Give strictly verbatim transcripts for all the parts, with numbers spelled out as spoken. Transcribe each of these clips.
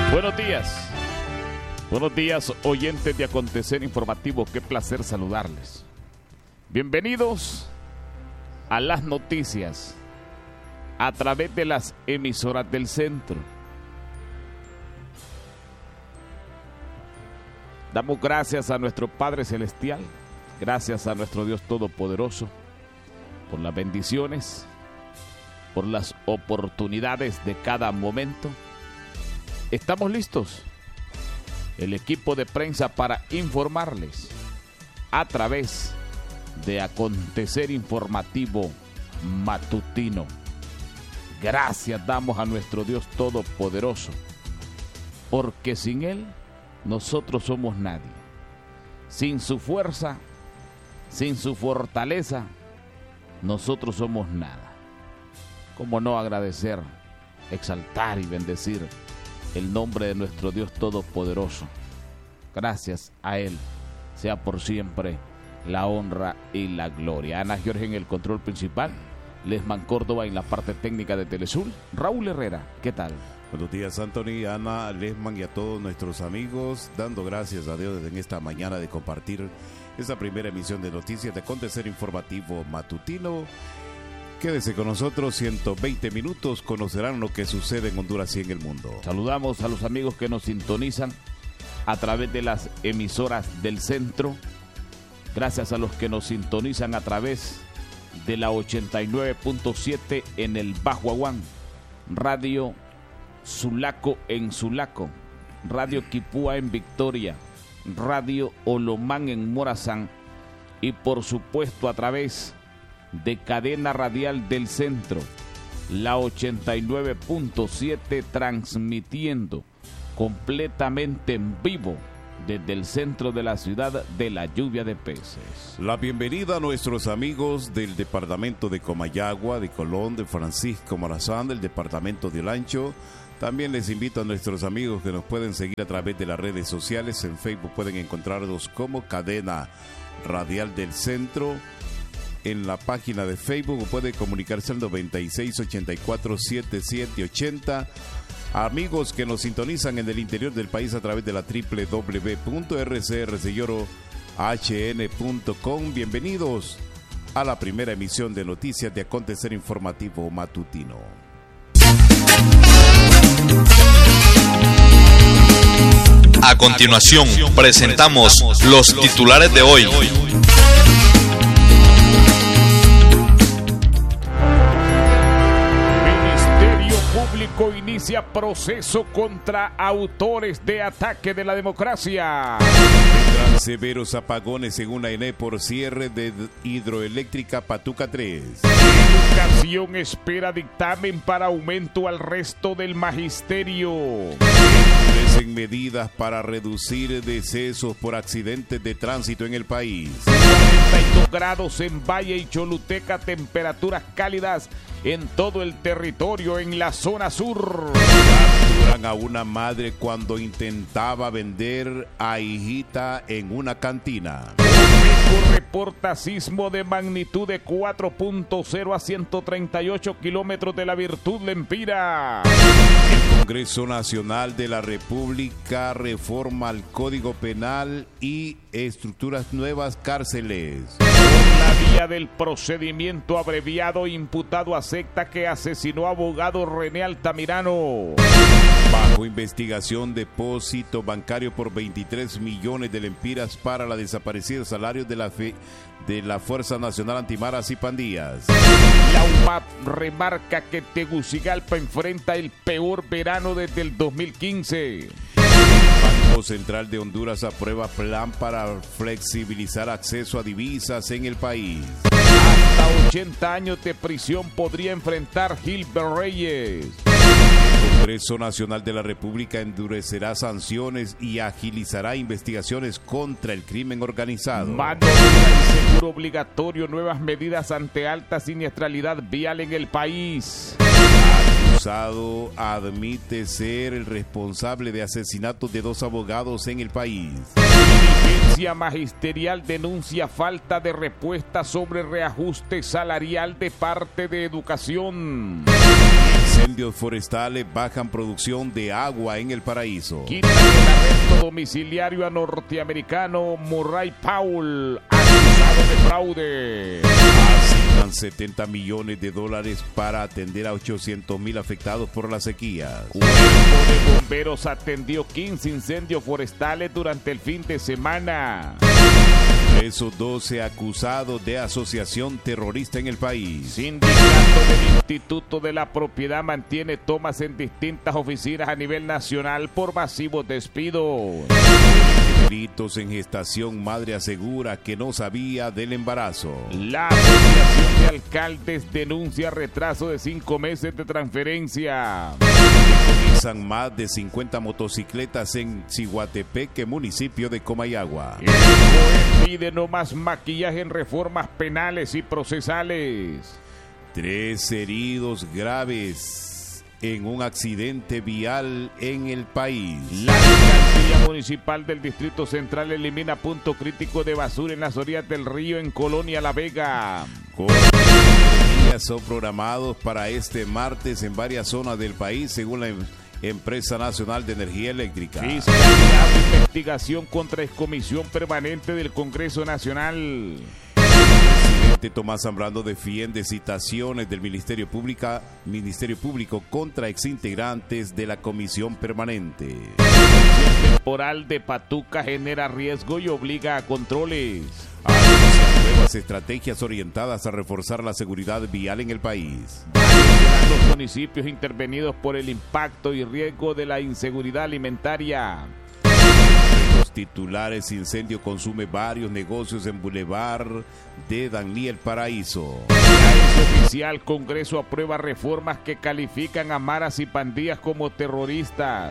Buenos días. Buenos días, oyentes de Acontecer Informativo. Qué placer saludarles. Bienvenidos a las noticias a través de las emisoras del centro. Damos gracias a nuestro Padre Celestial, gracias a nuestro Dios Todopoderoso, por las bendiciones, por las oportunidades de cada momento. Estamos listos, el equipo de prensa, para informarles a través de Acontecer Informativo Matutino. Gracias damos a nuestro Dios Todopoderoso, porque sin Él nosotros somos nadie. Sin su fuerza, sin su fortaleza, nosotros somos nada. ¿Cómo no agradecer, exaltar y bendecir el nombre de nuestro Dios Todopoderoso? Gracias a Él sea por siempre la honra y la gloria. Ana Jorge en el control principal, Lesman Córdoba en la parte técnica de Telesur, Raúl Herrera, ¿qué tal? Buenos días, Anthony, Ana, Lesman y a todos nuestros amigos, dando gracias a Dios en esta mañana de compartir esta primera emisión de noticias de Acontecer Informativo Matutino. Quédese con nosotros, ciento veinte minutos, conocerán lo que sucede en Honduras y en el mundo. Saludamos a los amigos que nos sintonizan a través de las emisoras del centro. Gracias a los que nos sintonizan a través de la ochenta y nueve punto siete en el Bajo Aguán, Radio Sulaco en Sulaco, Radio Quipúa en Victoria, Radio Olomán en Morazán y por supuesto a través de Cadena Radial del Centro, la ochenta y nueve punto siete, transmitiendo completamente en vivo desde el centro de la ciudad de la lluvia de peces. La bienvenida a nuestros amigos del departamento de Comayagua, de Colón, de Francisco Morazán, del departamento de Olancho. También les invito a nuestros amigos que nos pueden seguir a través de las redes sociales. En Facebook pueden encontrarnos como Cadena Radial del Centro. En la página de Facebook puede comunicarse al noventa y seis ochenta y cuatro setenta y siete ochenta. Amigos que nos sintonizan en el interior del país a través de la doble u doble u doble u punto r c r selloro h n punto com. Bienvenidos a la primera emisión de noticias de Acontecer Informativo Matutino. A continuación, presentamos los titulares de hoy. Público inicia proceso contra autores de ataque de la democracia. Tendrán severos apagones según la E N E por cierre de hidroeléctrica Patuca tres. Educación espera dictamen para aumento al resto del magisterio. Ofrecen medidas para reducir decesos por accidentes de tránsito en el país. cuarenta y dos grados en Valle y Choluteca, temperaturas cálidas en todo el territorio en la zona sur. Capturan a una madre cuando intentaba vender a hijita en una cantina. México reporta sismo de magnitud de cuatro punto cero a ciento treinta y ocho kilómetros de la Virtud Lempira. El Congreso Nacional de la República reforma al Código Penal y estructuras nuevas cárceles. Por la vía del procedimiento abreviado, imputado acepta que asesinó a abogado René Altamirano. Bajo investigación, depósito bancario por veintitrés millones de lempiras para la desaparecida salarios de la fe, de la Fuerza Nacional Antimaras y Pandillas. La U M A P remarca que Tegucigalpa enfrenta el peor verano desde el dos mil quince. Banco Central de Honduras aprueba plan para flexibilizar acceso a divisas en el país. Hasta ochenta años de prisión podría enfrentar Gilbert Reyes. El Congreso Nacional de la República endurecerá sanciones y agilizará investigaciones contra el crimen organizado. Mano dura y seguro obligatorio, nuevas medidas ante alta siniestralidad vial en el país. Acusado admite ser el responsable de asesinatos de dos abogados en el país. Dirigencia magisterial denuncia falta de respuesta sobre reajuste salarial de parte de educación. Incendios forestales bajan producción de agua en el Paraíso. Quitan el arresto domiciliario a norteamericano Murray Powell, acusado de fraude. Asignan setenta millones de dólares para atender a ochocientos mil afectados por las sequías. Cuerpo de bomberos atendió quince incendios forestales durante el fin de semana. Presos doce acusados de asociación terrorista en el país. Sindicato del Instituto de la Propiedad mantiene tomas en distintas oficinas a nivel nacional por masivos despidos. Delitos en gestación, madre asegura que no sabía del embarazo. La Asociación de Alcaldes denuncia retraso de cinco meses de transferencia. Decomisan más de cincuenta motocicletas en Ciguatepeque, municipio de Comayagua. El C O E pide no más maquillaje en reformas penales y procesales. Tres heridos graves en un accidente vial en el país. La Alcaldía Municipal del Distrito Central elimina punto crítico de basura en las orillas del río en Colonia La Vega. Cortes de energía son programados para este martes en varias zonas del país, según la Empresa Nacional de Energía Eléctrica. Fiscalía de investigación contra excomisión permanente del Congreso Nacional. El presidente Tomás Zambrano defiende citaciones del Ministerio Público, Ministerio Público contra exintegrantes de la Comisión Permanente. El temporal de Patuca genera riesgo y obliga a controles. Anuncian nuevas estrategias orientadas a reforzar la seguridad vial en el país. Serán los municipios intervenidos por el impacto y riesgo de la inseguridad alimentaria. Los titulares: incendio consume varios negocios en Boulevard de Danlí, El Paraíso. Ya es oficial, Congreso aprueba reformas que califican a maras y pandillas como terroristas.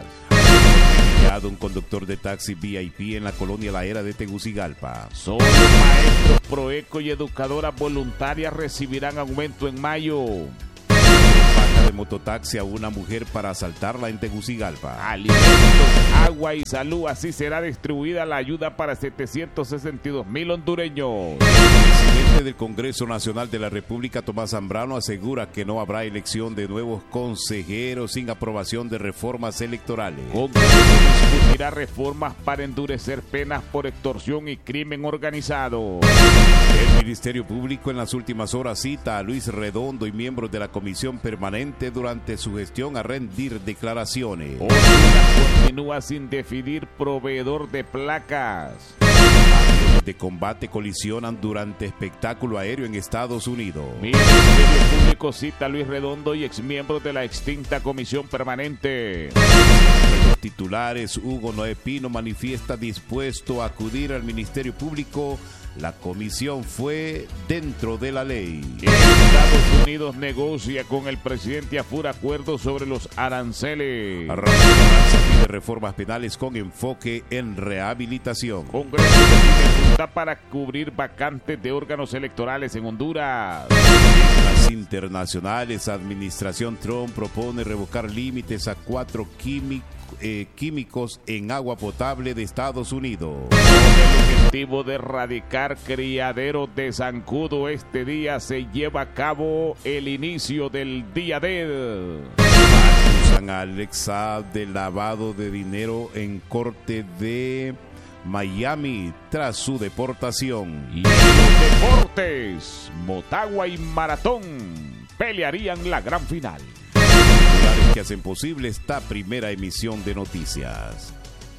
Un conductor de taxi V I P en la colonia La Era de Tegucigalpa. Solo maestros, Proeco y educadoras voluntarias recibirán aumento en mayo. Paga de mototaxi a una mujer para asaltarla en Tegucigalpa. Alimentos, agua y salud, así será distribuida la ayuda para setecientos sesenta y dos mil hondureños. El presidente del Congreso Nacional de la República, Tomás Zambrano, asegura que no habrá elección de nuevos consejeros sin aprobación de reformas electorales. Congreso discutirá reformas para endurecer penas por extorsión y crimen organizado. El Ministerio Público en las últimas horas cita a Luis Redondo y miembros de la Comisión Permanente durante su gestión a rendir declaraciones. Honduras continúa sin definir proveedor de placas. Aviones de combate colisionan durante espectáculo aéreo en Estados Unidos. Ministerio Público cita a Luis Redondo y exmiembros de la extinta Comisión Permanente. Entre los titulares, Hugo Noé Pino manifiesta dispuesto a acudir al Ministerio Público. La comisión fue dentro de la ley. Estados Unidos negocia con el presidente Afur acuerdos sobre los aranceles. Arranca pide reformas penales con enfoque en rehabilitación. Congreso define junta para cubrir vacantes de órganos electorales en Honduras. En las internacionales, Administración Trump propone revocar límites a cuatro químicos. Eh, químicos en agua potable de Estados Unidos. Con el objetivo de erradicar criaderos de zancudo, este día se lleva a cabo el inicio del Día D. Acusan a Alex Saab de lavado de dinero en corte de Miami tras su deportación. Y en los deportes, Motagua y Maratón pelearían la gran final. Que hacen posible esta primera emisión de noticias.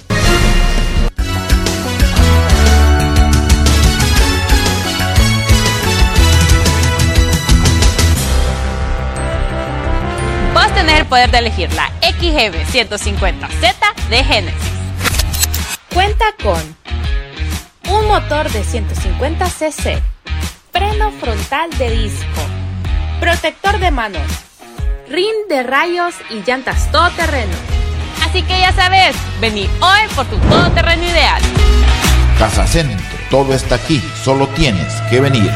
Vos tenés el poder de elegir la X G B ciento cincuenta Z de Genesis. Cuenta con un motor de ciento cincuenta cc, freno frontal de disco, protector de manos, rin de rayos y llantas todoterreno. Así que ya sabes, vení hoy por tu todoterreno ideal. Casa Centro, todo está aquí, solo tienes que venir.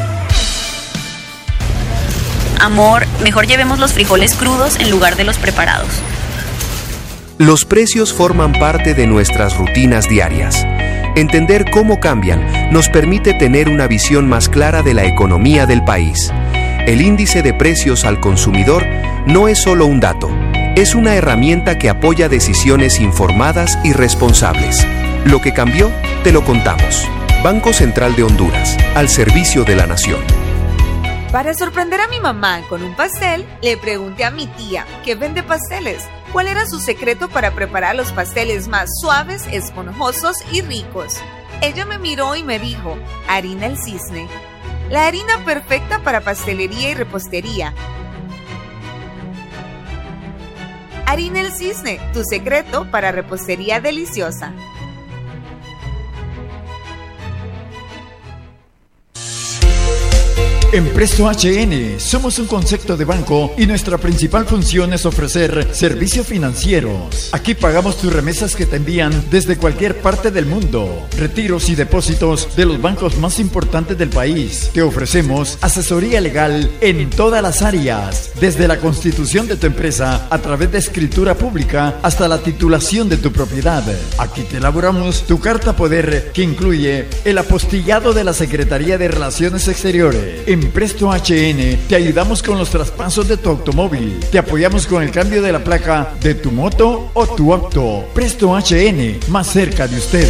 Amor, mejor llevemos los frijoles crudos en lugar de los preparados. Los precios forman parte de nuestras rutinas diarias. Entender cómo cambian nos permite tener una visión más clara de la economía del país. El índice de precios al consumidor no es solo un dato, es una herramienta que apoya decisiones informadas y responsables. Lo que cambió, te lo contamos. Banco Central de Honduras, al servicio de la nación. Para sorprender a mi mamá con un pastel, le pregunté a mi tía, que vende pasteles, cuál era su secreto para preparar los pasteles más suaves, esponjosos y ricos. Ella me miró y me dijo, harina El Cisne, la harina perfecta para pastelería y repostería. Harina El Cisne, tu secreto para repostería deliciosa. En Presto H N somos un concepto de banco y nuestra principal función es ofrecer servicios financieros. Aquí pagamos tus remesas que te envían desde cualquier parte del mundo, retiros y depósitos de los bancos más importantes del país. Te ofrecemos asesoría legal en todas las áreas, desde la constitución de tu empresa a través de escritura pública hasta la titulación de tu propiedad. Aquí te elaboramos tu carta poder que incluye el apostillado de la Secretaría de Relaciones Exteriores. En Presto H N te ayudamos con los traspasos de tu automóvil. Te apoyamos con el cambio de la placa de tu moto o tu auto. Presto H N, más cerca de usted.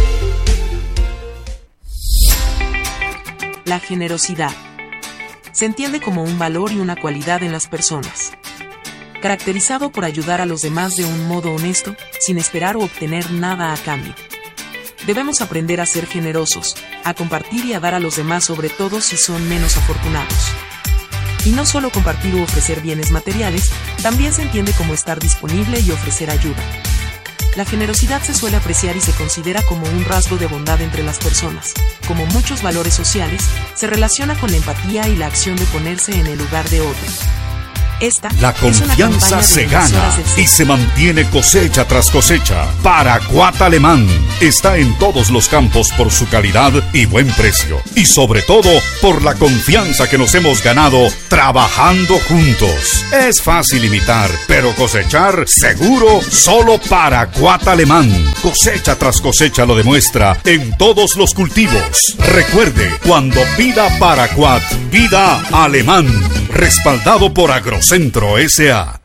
La generosidad se entiende como un valor y una cualidad en las personas, caracterizado por ayudar a los demás de un modo honesto, sin esperar o obtener nada a cambio. Debemos aprender a ser generosos, a compartir y a dar a los demás, sobre todo si son menos afortunados. Y no solo compartir u ofrecer bienes materiales, también se entiende como estar disponible y ofrecer ayuda. La generosidad se suele apreciar y se considera como un rasgo de bondad entre las personas. Como muchos valores sociales, se relaciona con la empatía y la acción de ponerse en el lugar de otros. Esta la confianza se gana y se mantiene cosecha tras cosecha. Paraquat Alemán está en todos los campos por su calidad y buen precio. Y sobre todo por la confianza que nos hemos ganado trabajando juntos. Es fácil imitar, pero cosechar seguro solo Paraquat Alemán. Cosecha tras cosecha lo demuestra en todos los cultivos. Recuerde, cuando pida Paraquat, pida Alemán. Respaldado por Agrocentro S A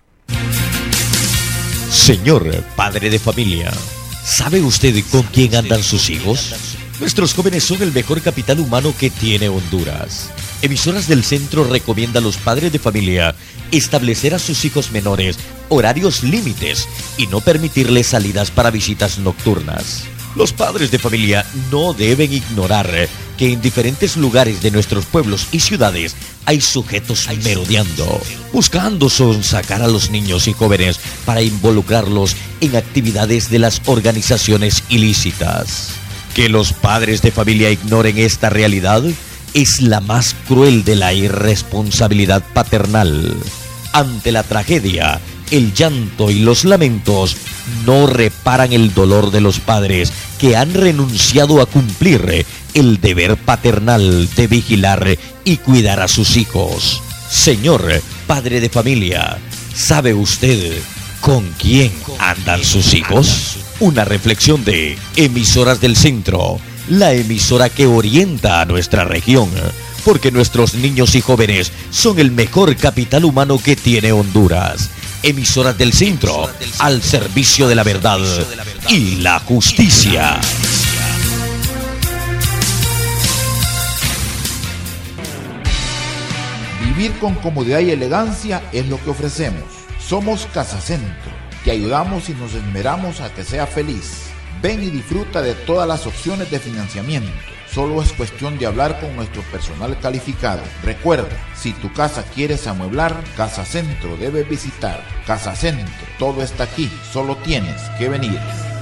Señor padre de familia, ¿sabe usted con quién andan sus hijos? Nuestros jóvenes son el mejor capital humano que tiene Honduras. Emisoras del Centro recomienda a los padres de familia establecer a sus hijos menores horarios límites y no permitirles salidas para visitas nocturnas. Los padres de familia no deben ignorar que en diferentes lugares de nuestros pueblos y ciudades hay sujetos merodeando, buscando sonsacar a los niños y jóvenes para involucrarlos en actividades de las organizaciones ilícitas. Que los padres de familia ignoren esta realidad es la más cruel de la irresponsabilidad paternal. Ante la tragedia, el llanto y los lamentos no reparan el dolor de los padres que han renunciado a cumplir el deber paternal de vigilar y cuidar a sus hijos. Señor padre de familia, ¿sabe usted con quién andan sus hijos? Una reflexión de Emisoras del Centro, la emisora que orienta a nuestra región, porque nuestros niños y jóvenes son el mejor capital humano que tiene Honduras. Emisoras del Centro, al servicio de la verdad y la justicia. Vivir con comodidad y elegancia es lo que ofrecemos. Somos Casa Centro. Te ayudamos y nos esmeramos a que sea feliz. Ven y disfruta de todas las opciones de financiamiento. Solo es cuestión de hablar con nuestro personal calificado. Recuerda, si tu casa quieres amueblar, Casa Centro debes visitar. Casa Centro, todo está aquí, solo tienes que venir.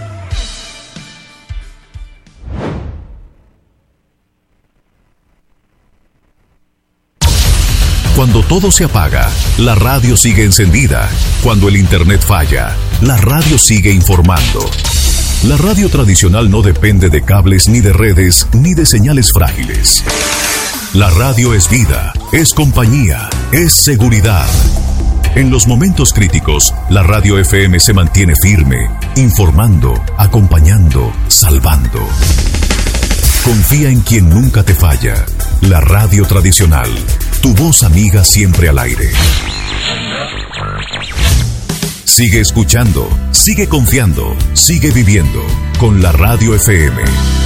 Cuando todo se apaga, la radio sigue encendida. Cuando el internet falla, la radio sigue informando. La radio tradicional no depende de cables ni de redes ni de señales frágiles. La radio es vida, es compañía, es seguridad. En los momentos críticos, la radio F M se mantiene firme, informando, acompañando, salvando. Confía en quien nunca te falla. La radio tradicional, tu voz amiga siempre al aire. Sigue escuchando, sigue confiando, sigue viviendo con la Radio F M.